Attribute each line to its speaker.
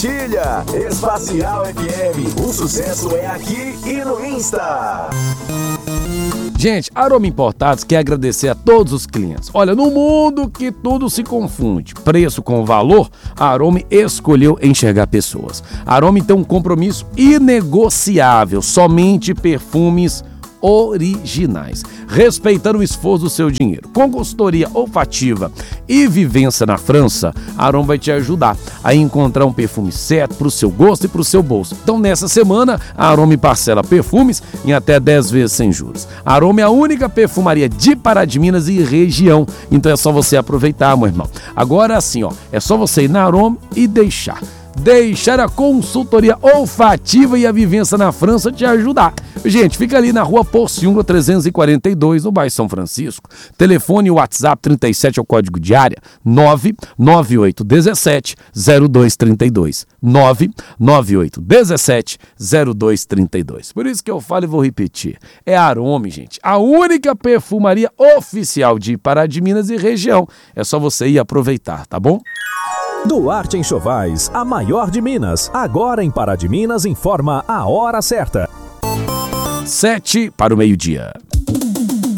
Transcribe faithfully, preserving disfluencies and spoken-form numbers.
Speaker 1: compartilha. Espacial F M, o sucesso é aqui e no Insta.
Speaker 2: Gente, a Aroma Importados quer agradecer a todos os clientes. Olha, no mundo que tudo se confunde, preço com valor, a Arome escolheu enxergar pessoas. A Arome tem um compromisso inegociável, somente perfumes originais, respeitando o esforço do seu dinheiro. Com consultoria olfativa e vivência na França, a Arome vai te ajudar a encontrar um perfume certo para o seu gosto e para o seu bolso. Então, nessa semana, a Arome parcela perfumes em até dez vezes sem juros. A Arome é a única perfumaria de Pará de Minas e região, então é só você aproveitar, meu irmão. Agora, assim, ó, é só você ir na Arome e deixar. Deixar a consultoria olfativa e a vivência na França te ajudar. Gente, fica ali na rua Porciúncula trezentos e quarenta e dois, no bairro São Francisco. Telefone e WhatsApp trinta e sete é o código de área, nove nove oito um sete zero dois três dois. nove nove oito um sete zero dois três dois. Por isso que eu falo e vou repetir. É a Arome, gente. A única perfumaria oficial de Pará de Minas e região. É só você ir aproveitar, tá bom?
Speaker 3: Duarte Enxovais, a maior de Minas. Agora em Pará de Minas informa a hora certa.
Speaker 2: Sete para o meio-dia.